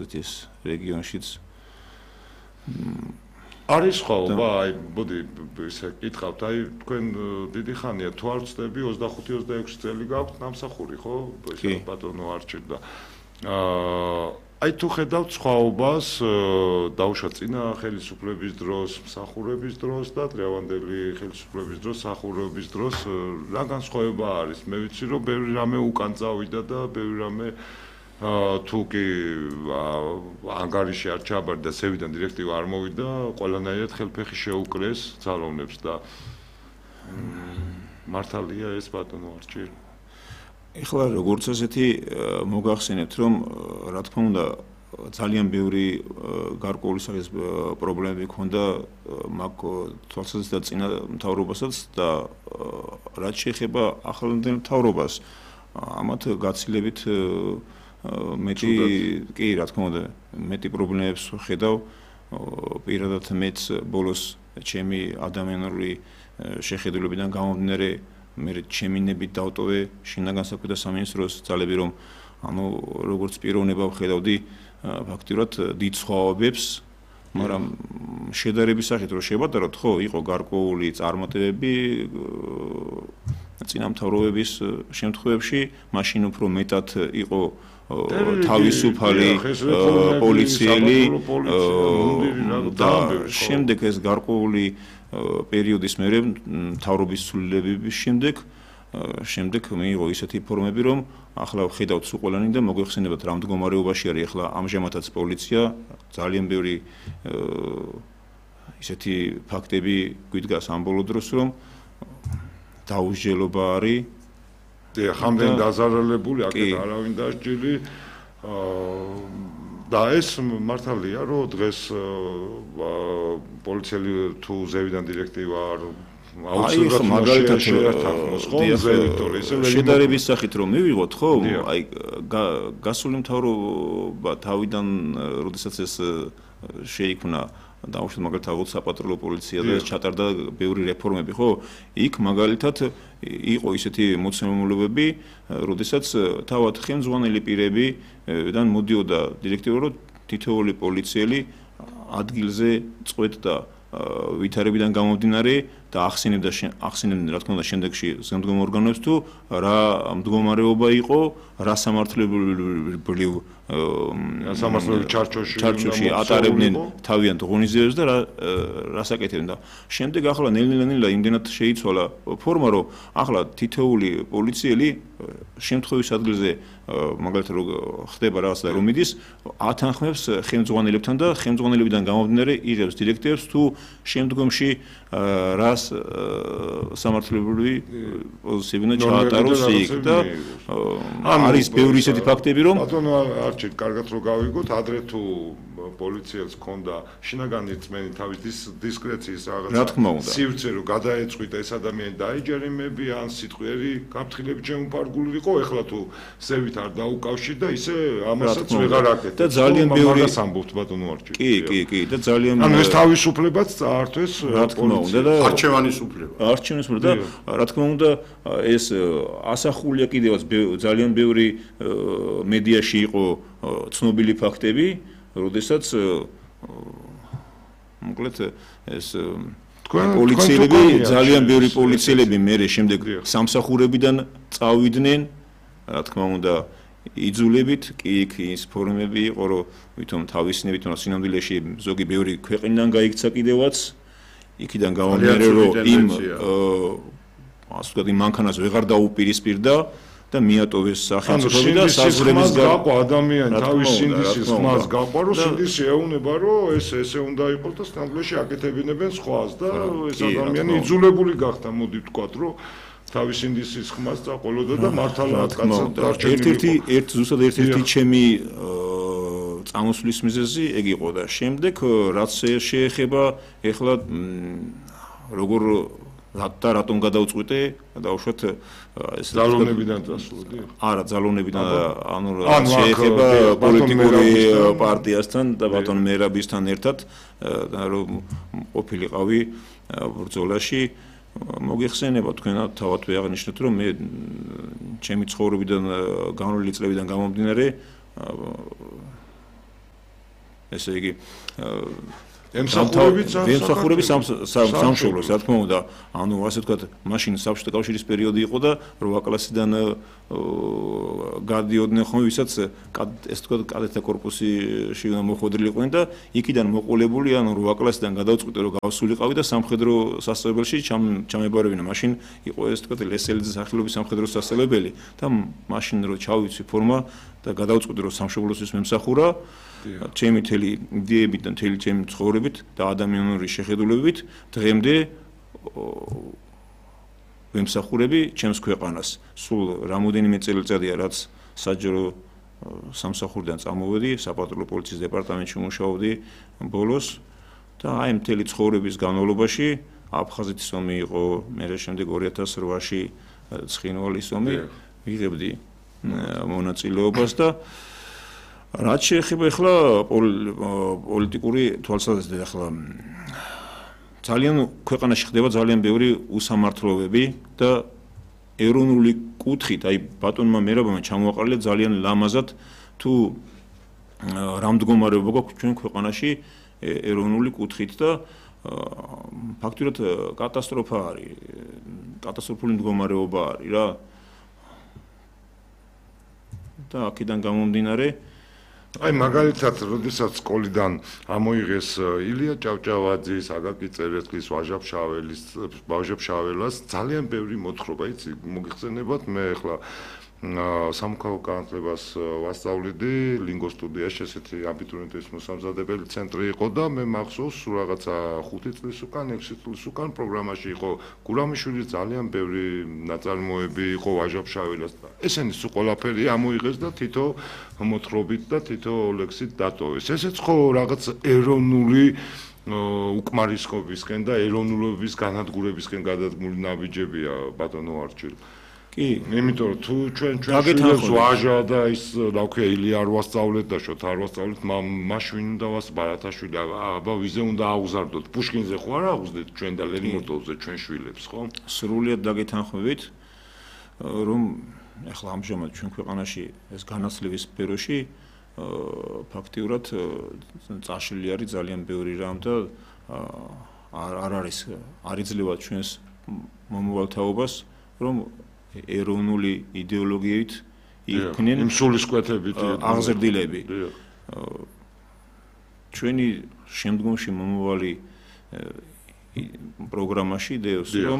რუსეთის რეგიონშიც არის ხაობა, აი, მოდი ისე კითხავთ, აი, თქვენ დიდი ხანია თუ არ ვწდები 25-26 წელი გაქვთ ნამსახური, ხო? ესე ბატონო არჩილ და აი თუ ხედავთ სხვაობას დაუშვათ წინა ხელისუფლების დროს, მსახურების დროს და დღევანდელი ხელისუფლების დროს, მსახურების დროს რა განსხვავება არის? მე ვიცი რომ ბევრი რამე უკან წავიდა და ბევრი რამე თუ კი ანგარიში არ ჩააბარდა და სევიდან დირექტივა არ მოვიდა, ყველანაირად ხელფეხი შეუკრეს ძალოვნებს და მართალია ეს ბატონო არჩილ. ეხლა როგორც ასეთი მოგახსენებთ რომ რა თქმა უნდა ძალიან ბევრი გარკვეული სახის პრობლემები ქონდა მაგ თვალსაზრისით და წინა მთავრობასაც და რაც შეეხება ახლანდელ მთავრობას ამათ გაცილებით მეტი კი რა თქმა უნდა მეტი პრობლემებს ხედავ პირადად მეც ბოლოს ჩემი ადამიანური შეხედულებიდან გამომდინარე მე ჩემინებით დავტოვე შინაგან საქმეთა სამინისტროს ძალები რომ ანუ როგორც პიროვნება ვხედავდი ფაქტიურად დიდ სხვაობებს მაგრამ შედარების სახით რომ შევადაროთ ხო იყო გარკვეული წარმატებები წინამთავრობების შემთხვევებში მაშინ უფრო მეტად იყო თავისუფალი პოლიციელი და შემდეგ ეს გარკვეული პერიოდის მერე მთავრობის ცვლილებების შემდეგ მიიღო ისეთი ფორმები რომ ახლა ვხედავთ სულ ყველანი და მოგვეხსენებათ რა მდგომარეობაში არის ახლა ამჟამადაც პოლიცია ძალიან ბევრი ისეთი ფაქტები გვიდგას ამ ბოლო დროს რომ დაუსჯელობა არის ხამდენ დაზარალებული აქეთ არავინ დასჯილი და ეს მართალია რომ დღეს პოლიციელი თუ ზევიდან დირექტივა არ აუცილებლად მაგალითად შეერთავს ხო შედარების სახით რომ მივიღოთ ხო აი გასული მთავრობა თავიდან როდესაც ეს შეიქმნა დაუშვათ მაგალითად საპატრულო პოლიცია და ჩატარდა ბევრი რეფორმები ხო იქ მაგალითად იყო ისეთი მოცემულობები როდესაც თავად ხელმძღვანელი პირებიდან მოდიოდა დირექტივა რომ თითოეული პოლიციელი ადგილზე წყვეტდა ვითარებიდან გამომდინარე და ახსენებდნენ რა თქმა უნდა შემდეგში ზემდგომ ორგანოებს თუ რა მდგომარეობა იყო რა სამართლებრივ ჩარჩოში ატარებდნენ თავიანთ ღონისძიებებს და რას აკეთებდნენ და შემდეგ ახლა ნელ-ნელა იმდენად შეიცვალა ფორმა რომ ახლა თითოეული პოლიციელი შემთხვევის ადგილზე მაგალითად რომ ხდება რაღაც და რომ მიდის ათანხმებს ხელმძღვანელებთან და ხელმძღვანელებიდან გამომდინარე იღებს დირექტივებს თუ შემდგომში რას სამართლებრივი პოზიციები უნდა ჩაატაროს იქ და არის ბევრი ისეთი ფაქტები რომ ბატონო არჩილ კარგად რო გავიგოთ ადრე თუ პოლიციელს ჰქონდა შინაგანი რწმენი თავის დისკრეციის რაღაცა სივრცე რომ გადაეწყვიტა ეს ადამიანი დაეჯერიმები ან სიტყვიერი გაფრთხილებით შემოფარგული იყო ეხლა თუ ზევით არ დაუკავშირდა ისე ამასაც ვეღარ აკეთებს და ძალიან ბევრი მაგას ამბობთ ბატონო არჩილ კი და ძალიან ანუ ეს თავისუფლებაც წაართვეს რა თქმა უნდა და არჩევანის უფლება და რა თქმა უნდა ეს ასახულია კიდევაც ძალიან ბევრი მედიაში იყო ცნობილი ფაქტები როდესაც მოკლედ ეს პოლიციელები ძალიან ბევრი პოლიციელები მერე შემდეგ სამსახურებიდან წავიდნენ რა თქმა უნდა იძულებით კი იქ ის ფორმები იყო რომ ვითომ თავისნებით რომ სინამდვილეში ზოგი ბევრი ქვეყნიდან გაიქცა კიდევაც იქიდან გამომდინარე რომ იმ ასე ვთქვათ იმ მანქანას ვეღარ დაუპირისპირდა და მიატოვეს სახელმწიფოები და საზღვრების გაყვა ადამიანი თავის სინდისის ხმას გაყვა რომ სინდისი ეუნება რომ ესე უნდა იყოს და სინამდვილეში აკეთებინებენ სხვას და ეს ადამიანი იძულებული გახდა მოდი ვთქვათ რომ თავის სინდისის ხმას წაყოლოდა და მართალია კაცად დარჩენილი ერთ-ერთი ჩემი წამოსვლის მიზეზი ეგ იყო და შემდეგ რაც შეეხება ეხლა როგორ რატომ გადავწყვიტე დაუშვათ ეს ძალოვნებიდან წასულდი? არა, ძალოვნებიდან ანუ შეეხება პოლიტიკური პარტიასთან და ბატონ მერაბისთან ერთად და რომ ყოფილიყავი ბრძოლაში მოგიხსენება თქვენად თავად ვეაღნიშნეთ რომ მე ჩემი ცხოვრებიდან განვლილი წლებიდან გამომდინარე ესე იგი ემსახურების სამშობლოს, რა თქმა უნდა, ანუ ასე ვთქვათ, მაშინ საბჭოთა კავშირის პერიოდი იყო და 8 კლასიდან გადიოდნენ ხოლმე, ვისაც ეს ვთქვათ, კადეტთა კორპუსში მოხვედრილიყვნენ და იქიდან მოყოლებული, ანუ 8 კლასიდან გადავწყვიტე, რომ გავსულიყავი და სამხედრო სასწავლებელში ჩამებარებინა. მაშინ იყო ეს ვთქვათ, ლესელიძის სახელობის სამხედრო სასწავლებელი და მაშინ რომ ჩავიცი ფორმა და გადავწყვიტე, რომ სამშობლოსთვის მემსახურა. ჩემი მთელი იდეებით და მთელი ჩემი ცხოვრებით და ადამიანური შეხედულებებით დღემდე ვემსახურები ჩემს ქვეყანას. სულ რამოდენიმე წელიწადია, რაც საჯარო სამსახურიდან წამოვედი, საპატრულო პოლიციის დეპარტამენტში მუშაობდი ბოლოს და აი მთელი ცხოვრების განმავლობაში აფხაზეთის ომი იყო, მე შემდეგ 2008-ში ცხინვალის ომი, ვიღებდი მონაწილეობას და რაც შეეხება ახლა პოლიტიკური თვალსაზრისით, ახლა ძალიან ქვეყანაში ხდება ძალიან ბევრი უსამართლობები და ეროვნული კუთხით, აი ბატონმა მერაბმა ჩამოაყალიბა ძალიან ლამაზად თუ რა მდგომარეობა გვაქვს ჩვენ ქვეყანაში ეროვნული კუთხით და ფაქტურად კატასტროფა არის, კატასტროფული მდგომარეობა არის რა. და აქედან გამომდინარე აი მაგალითად, როდესაც სკოლიდან ამოიღეს ილია ჭავჭავაძის, აკაკი წერეთლის, ვაჟა ფშაველას ძალიან ბევრი მოთხრობა, იცი, მოგიხსენებათ, მე ახლა სამოქალაქო განათლებას ვასწავლიდი ლინგო სტუდიაში, ესეთი აბიტურიენტების მოსამზადებელი ცენტრი იყო და მე მახსოვს რაღაცა 5 წლის უკან, 6 წლის უკან პროგრამაში იყო გურამიშვილის ძალიან ბევრი ნაწარმოები იყო ვაჟა ფშაველას და ესენი სულ ყველაფერი ამოიღეს და თითო მოთხრობით და თითო ლექსით დატოვეს. ესეც ხო რაღაც ეროვნული უკმარისობისკენ და ეროვნულობის განადგურებისკენ გადადგმული ნაბიჯებია ბატონო არჩილ. კი, იმიტომ რომ თუ ჩვენ შვილებს ვაჟა და ის რა ქვია ილია არ ვასწავლეთ და შოთა არ ვასწავლეთ, მაშინ უნდა ბარათაშვილი აბა ვიზე უნდა აუზარდოთ. პუშკინზე ხო არ აუზდეთ ჩვენ და ლერმონტოვზე ჩვენ შვილებს, ხო? სრულიად დაგეთანხმებით, რომ ახლა ამჟამად ჩვენ ქვეყანაში ეს განათლების სფეროში ფაქტიურად წაშლილი არის ძალიან ბევრი რამ და არ იძლევა ჩვენს მომავალთაობას, რომ ეროვნული იდეოლოგიით იქნენ იმ სულისკვეთებით აღზრდილები. ჩვენი შემდგომში მომავალი პროგრამაში იდეებს, რომ